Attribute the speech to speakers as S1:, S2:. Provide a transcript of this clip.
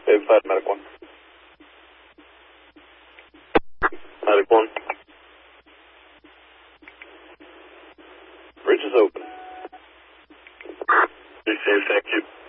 S1: Inside Medic 1. Medic 1. Bridge is open. Be safe, thank you.